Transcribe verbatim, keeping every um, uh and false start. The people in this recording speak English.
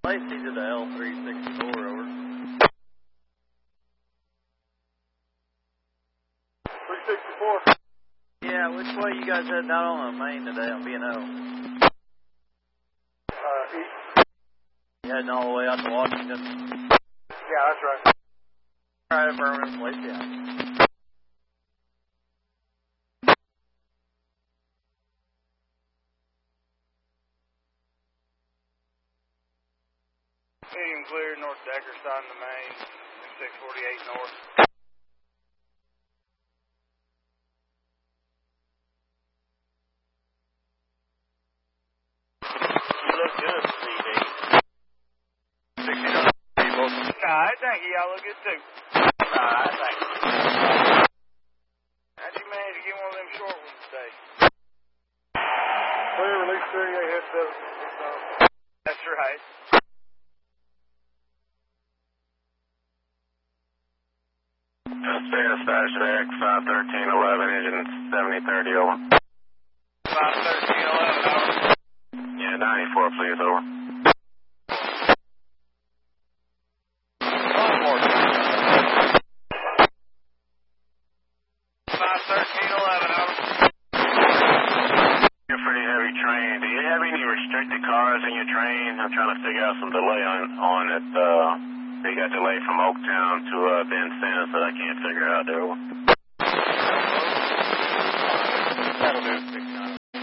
Lacey to the L three sixty-four, over. three sixty-four. Yeah, which way you guys heading out on the main today on B and O? Uh, east. You heading all the way out to Washington? Yeah, that's right. Alright, affirmative, Lacey out. Medium clear, North Decker side in the main, six forty-eight north. You look good, C D. sixty-nine people. Alright, thank you. Y'all look good too. Alright, thank you. How'd you manage to get one of them short ones today? Clear, release thirty-eight, head seven. That's right. Dispatch X five thirteen eleven, engine seventy thirty, over. five thirteen eleven, over. Yeah, ninety-four, please, over. One more. five thirteen eleven, over. You're pretty heavy train. Do you have any restricted cars in your train? I'm trying to figure out some delay on, on it. Uh, they got delay from Oaktown to uh, Vincennes that I can't figure out there.